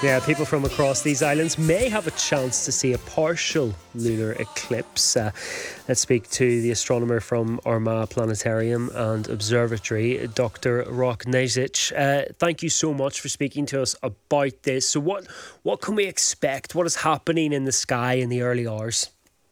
Yeah, people from across these islands may have a chance to see a partial lunar eclipse. Let's speak to the astronomer from Armagh Planetarium and Observatory, Dr. Rok Nezic. Thank you so much for speaking to us about this. So what can we expect? What is happening in the sky in the early hours?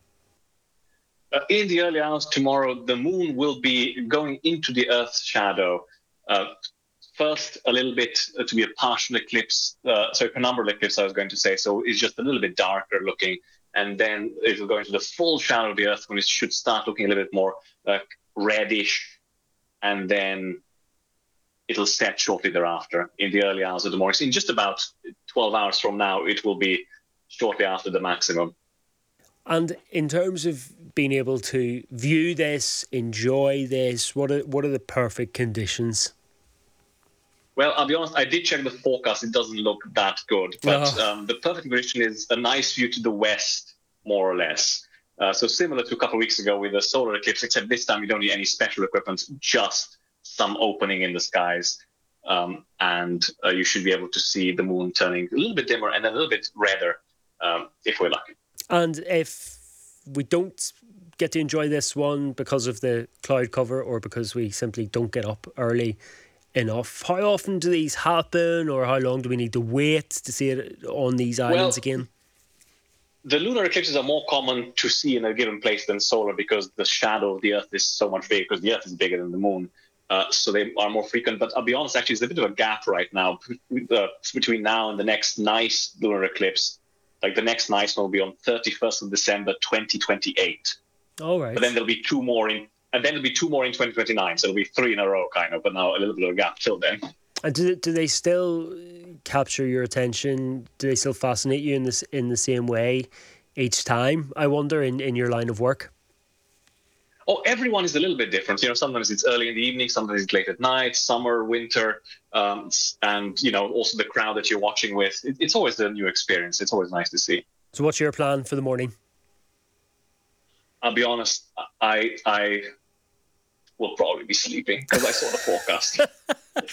In the early hours tomorrow, the moon will be going into the Earth's shadow. First, a little bit to be a partial eclipse, penumbral eclipse, I was going to say. So it's just a little bit darker looking. And then it will go into the full shadow of the Earth when it should start looking a little bit more reddish. And then it'll set shortly thereafter in the early hours of the morning. So in just about 12 hours from now, it will be shortly after the maximum. And in terms of being able to view this, enjoy this, what are the perfect conditions? Well, I'll be honest, I did check the forecast. It doesn't look that good. But the perfect condition is a nice view to the west, more or less. So similar to a couple of weeks ago with the solar eclipse, except this time you don't need any special equipment, just some opening in the skies. And you should be able to see the moon turning a little bit dimmer and then a little bit redder, if we're lucky. And if we don't get to enjoy this one because of the cloud cover or because we simply don't get up early enough, how often do these happen, or how long do we need to wait to see it on these islands again? The lunar eclipses are more common to see in a given place than solar because the shadow of the Earth is so much bigger, because the Earth is bigger than the moon. So they are more frequent. But I'll be honest, actually, there's a bit of a gap right now between now and the next nice lunar eclipse. Like the next nice one will be on 31st of December, 2028. All right. But then there'll be two more in 2029. So it'll be three in a row, kind of. But now a little bit of a gap till then. And do they still capture your attention? Do they still fascinate you in the same way each time? I wonder in your line of work. Oh, everyone is a little bit different. Sometimes it's early in the evening, sometimes it's late at night, summer, winter, and also the crowd that you're watching with. It's always a new experience. It's always nice to see. So, what's your plan for the morning? I'll be honest, I will probably be sleeping because I saw the forecast.